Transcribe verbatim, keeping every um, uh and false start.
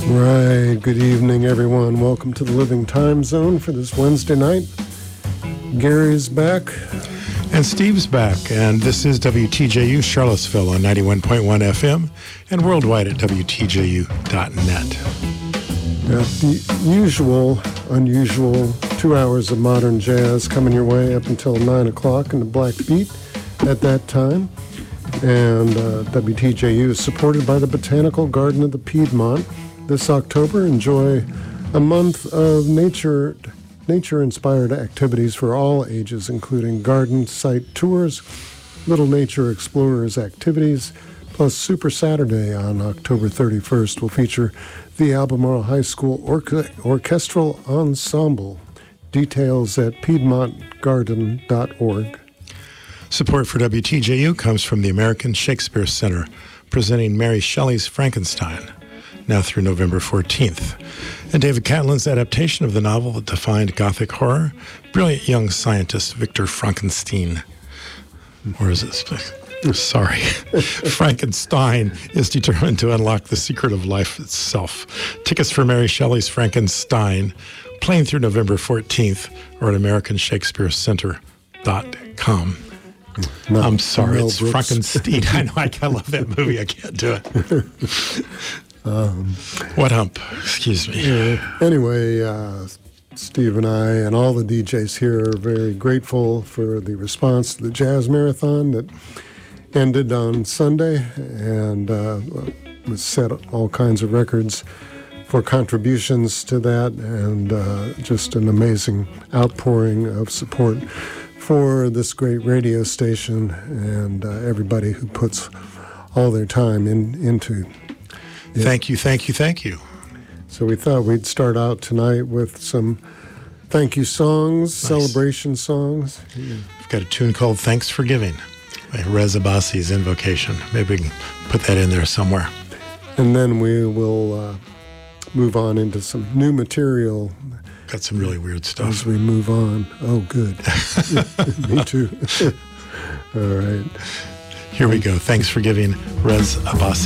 Right. Good evening, everyone. Welcome to the Living Time Zone for this Wednesday night. Gary's back. And Steve's back. And this is W T J U Charlottesville on ninety-one point one F M and worldwide at W T J U dot net. Yeah, the usual, unusual two hours of modern jazz coming your way up until nine o'clock in the Black Beat at that time. And uh, W T J U is supported by the Botanical Garden of the Piedmont. This October, enjoy a month of nature, nature-inspired activities for all ages, including garden site tours, Little Nature Explorers activities, plus Super Saturday on October thirty-first will feature the Albemarle High School Orca- Orchestral Ensemble. Details at piedmont garden dot org. Support for W T J U comes from the American Shakespeare Center, presenting Mary Shelley's Frankenstein, now through November fourteenth. And David Catlin's adaptation of the novel that defined Gothic horror, brilliant young scientist Victor Frankenstein. Or is it? Sorry. Frankenstein is determined to unlock the secret of life itself. Tickets for Mary Shelley's Frankenstein, playing through November fourteenth, or at american shakespeare center dot com. No, I'm sorry, it's Brooks. Frankenstein. I know, I, I love that movie. I can't do it. Um, what hump? Excuse me. Uh, anyway, uh, Steve and I and all the D Js here are very grateful for the response to the Jazz Marathon that ended on Sunday and uh, set all kinds of records for contributions to that, and uh, just an amazing outpouring of support for this great radio station and uh, everybody who puts all their time in, into it. Thank you, thank you, thank you. So we thought we'd start out tonight with some thank you songs, nice. Celebration songs. Yeah. We've got a tune called Thanks for Giving by Reza Abbasi's Invocation. Maybe we can put that in there somewhere. And then we will uh, move on into some new material. Got some really weird stuff. As we move on. Oh, good. Me too. All right. Here we go. Thanks for Giving, Rez Abbasi.